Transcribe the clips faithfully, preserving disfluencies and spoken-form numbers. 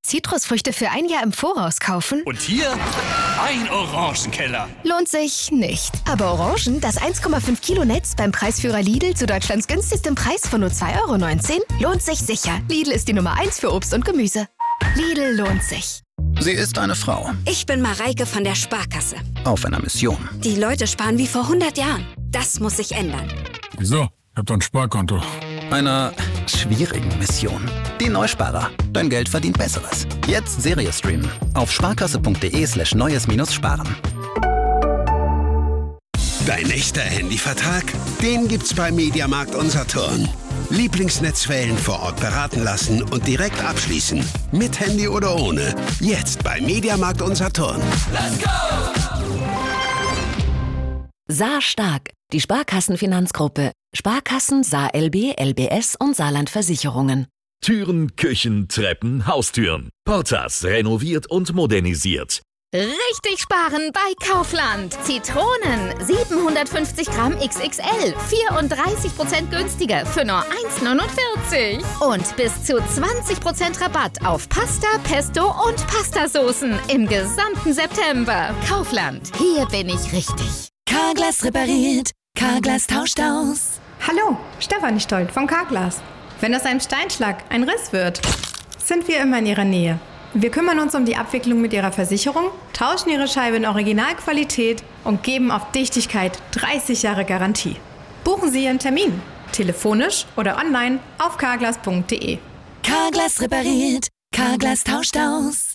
Zitrusfrüchte für ein Jahr im Voraus kaufen? Und hier ein Orangenkeller. Lohnt sich nicht. Aber Orangen, das eins Komma fünf Kilo Netz beim Preisführer Lidl zu Deutschlands günstigstem Preis von nur zwei Euro neunzehn, lohnt sich sicher. Lidl ist die Nummer eins für Obst und Gemüse. Lidl lohnt sich. Sie ist eine Frau. Ich bin Mareike von der Sparkasse. Auf einer Mission. Die Leute sparen wie vor hundert Jahren. Das muss sich ändern. Wieso? Ich hab doch ein Sparkonto. Einer schwierigen Mission. Die Neusparer. Dein Geld verdient Besseres. Jetzt Serie streamen. Auf sparkasse.de slash neues minus sparen. Dein echter Handyvertrag? Den gibt's bei Mediamarkt Unsaturn. Lieblingsnetzwellen vor Ort beraten lassen und direkt abschließen. Mit Handy oder ohne. Jetzt bei Mediamarkt Unsaturn. Let's go! Saar Stark, die Sparkassenfinanzgruppe. Sparkassen, Saar L B, L B S und Saarland Versicherungen. Türen, Küchen, Treppen, Haustüren. Portas renoviert und modernisiert. Richtig sparen bei Kaufland. Zitronen, siebenhundertfünfzig Gramm X X L, vierunddreißig Prozent günstiger für nur eins neunundvierzig. Und bis zu zwanzig Prozent Rabatt auf Pasta, Pesto und Pastasoßen im gesamten September. Kaufland, hier bin ich richtig. Carglass repariert, Carglass tauscht aus. Hallo, Stefanie Stolt von Carglass. Wenn aus einem Steinschlag ein Riss wird, sind wir immer in Ihrer Nähe. Wir kümmern uns um die Abwicklung mit Ihrer Versicherung, tauschen Ihre Scheibe in Originalqualität und geben auf Dichtigkeit dreißig Jahre Garantie. Buchen Sie Ihren Termin, telefonisch oder online auf carglass punkt de. Carglass repariert, Carglass tauscht aus.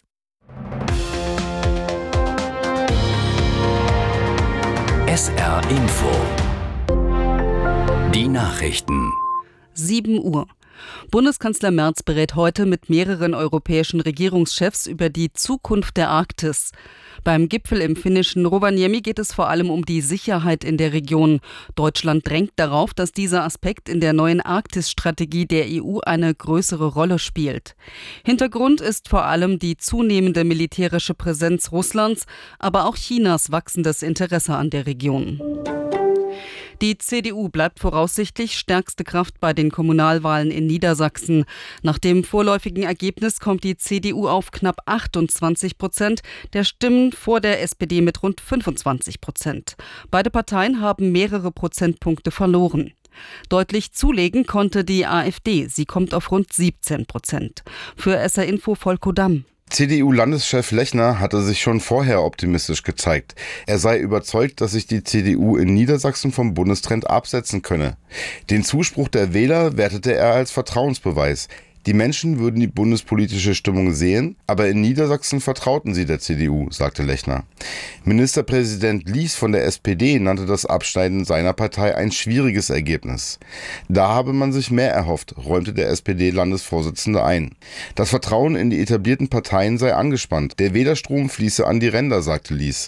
S R Info. Die Nachrichten. sieben Uhr. Bundeskanzler Merz berät heute mit mehreren europäischen Regierungschefs über die Zukunft der Arktis. Beim Gipfel im finnischen Rovaniemi geht es vor allem um die Sicherheit in der Region. Deutschland drängt darauf, dass dieser Aspekt in der neuen Arktisstrategie der E U eine größere Rolle spielt. Hintergrund ist vor allem die zunehmende militärische Präsenz Russlands, aber auch Chinas wachsendes Interesse an der Region. Die C D U bleibt voraussichtlich stärkste Kraft bei den Kommunalwahlen in Niedersachsen. Nach dem vorläufigen Ergebnis kommt die C D U auf knapp achtundzwanzig Prozent der Stimmen vor der S P D mit rund fünfundzwanzig Prozent. Beide Parteien haben mehrere Prozentpunkte verloren. Deutlich zulegen konnte die AfD. Sie kommt auf rund siebzehn Prozent. Für S R Info Volko Damm. C D U-Landeschef Lechner hatte sich schon vorher optimistisch gezeigt. Er sei überzeugt, dass sich die C D U in Niedersachsen vom Bundestrend absetzen könne. Den Zuspruch der Wähler wertete er als Vertrauensbeweis. Die Menschen würden die bundespolitische Stimmung sehen, aber in Niedersachsen vertrauten sie der C D U, sagte Lechner. Ministerpräsident Lies von der S P D nannte das Abschneiden seiner Partei ein schwieriges Ergebnis. Da habe man sich mehr erhofft, räumte der S P D-Landesvorsitzende ein. Das Vertrauen in die etablierten Parteien sei angespannt. Der Wählerstrom fließe an die Ränder, sagte Lies.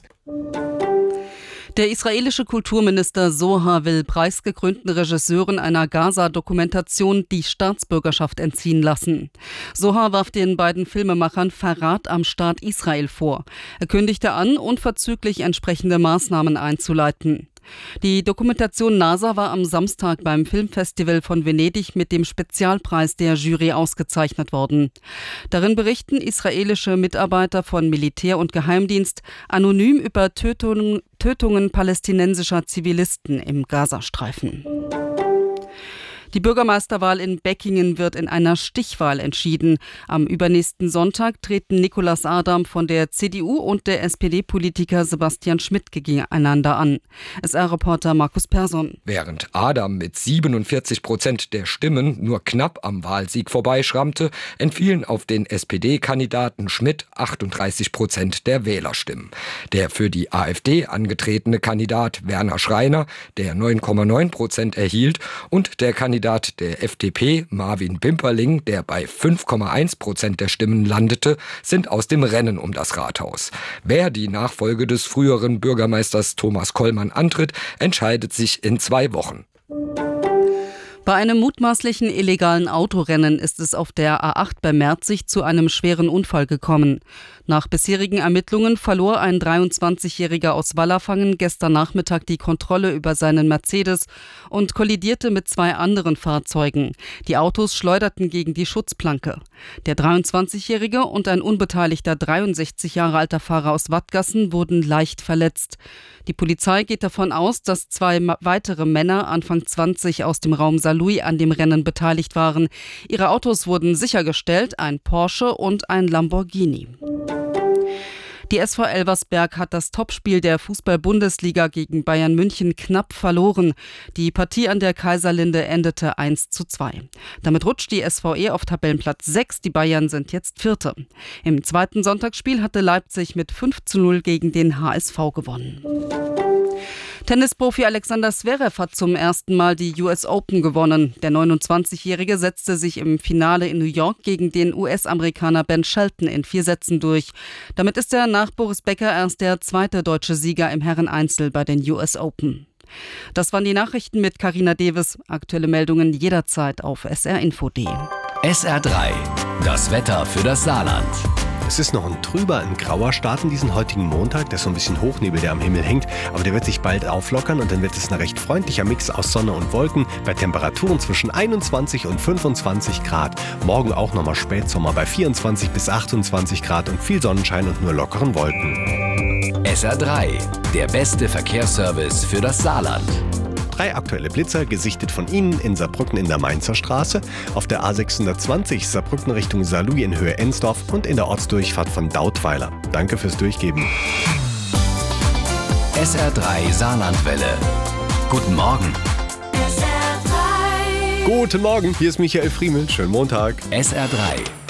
Der israelische Kulturminister Sohar will preisgekrönten Regisseuren einer Gaza-Dokumentation die Staatsbürgerschaft entziehen lassen. Sohar warf den beiden Filmemachern Verrat am Staat Israel vor. Er kündigte an, unverzüglich entsprechende Maßnahmen einzuleiten. Die Dokumentation NASA war am Samstag beim Filmfestival von Venedig mit dem Spezialpreis der Jury ausgezeichnet worden. Darin berichten israelische Mitarbeiter von Militär und Geheimdienst anonym über Tötungen, Tötungen palästinensischer Zivilisten im Gazastreifen. Die Bürgermeisterwahl in Beckingen wird in einer Stichwahl entschieden. Am übernächsten Sonntag treten Nicolas Adam von der C D U und der S P D-Politiker Sebastian Schmidt gegeneinander an. S R-Reporter Markus Persson. Während Adam mit siebenundvierzig Prozent der Stimmen nur knapp am Wahlsieg vorbeischrammte, entfielen auf den S P D-Kandidaten Schmidt achtunddreißig Prozent der Wählerstimmen. Der für die AfD angetretene Kandidat Werner Schreiner, der neun Komma neun Prozent erhielt, und der Kandidat der F D P, Marvin Pimperling, der bei fünf Komma eins Prozent der Stimmen landete, sind aus dem Rennen um das Rathaus. Wer die Nachfolge des früheren Bürgermeisters Thomas Kollmann antritt, entscheidet sich in zwei Wochen. Bei einem mutmaßlichen illegalen Autorennen ist es auf der A acht bei Merzig zu einem schweren Unfall gekommen. Nach bisherigen Ermittlungen verlor ein dreiundzwanzigjähriger aus Wallerfangen gestern Nachmittag die Kontrolle über seinen Mercedes und kollidierte mit zwei anderen Fahrzeugen. Die Autos schleuderten gegen die Schutzplanke. Der dreiundzwanzigjährige und ein unbeteiligter dreiundsechzig Jahre alter Fahrer aus Wattgassen wurden leicht verletzt. Die Polizei geht davon aus, dass zwei weitere Männer Anfang zwanzig aus dem Raum Saarlouis an dem Rennen beteiligt waren. Ihre Autos wurden sichergestellt, ein Porsche und ein Lamborghini. Die S V Elversberg hat das Topspiel der Fußball-Bundesliga gegen Bayern München knapp verloren. Die Partie an der Kaiserlinde endete eins zu zwei. Damit rutscht die S V E auf Tabellenplatz sechs. Die Bayern sind jetzt Vierte. Im zweiten Sonntagsspiel hatte Leipzig mit fünf zu null gegen den H S V gewonnen. Tennisprofi Alexander Zverev hat zum ersten Mal die U S Open gewonnen. Der neunundzwanzigjährige setzte sich im Finale in New York gegen den U S-Amerikaner Ben Shelton in vier Sätzen durch. Damit ist er nach Boris Becker erst der zweite deutsche Sieger im Herreneinzel bei den U S Open. Das waren die Nachrichten mit Carina Deves. Aktuelle Meldungen jederzeit auf s r info punkt d e. S R drei, das Wetter für das Saarland. Es ist noch ein trüber, ein grauer Start in diesen heutigen Montag. Da ist so ein bisschen Hochnebel, der am Himmel hängt. Aber der wird sich bald auflockern und dann wird es ein recht freundlicher Mix aus Sonne und Wolken bei Temperaturen zwischen einundzwanzig und fünfundzwanzig Grad. Morgen auch nochmal Spätsommer bei vierundzwanzig bis achtundzwanzig Grad und viel Sonnenschein und nur lockeren Wolken. S R drei, der beste Verkehrsservice für das Saarland. Drei aktuelle Blitzer, gesichtet von Ihnen in Saarbrücken in der Mainzer Straße, auf der A sechshundertzwanzig Saarbrücken Richtung Saarlouis in Höhe Ensdorf und in der Ortsdurchfahrt von Dautweiler. Danke fürs Durchgeben. S R drei Saarlandwelle. Guten Morgen. Guten Morgen, hier ist Michael Friemel. Schönen Montag. S R drei.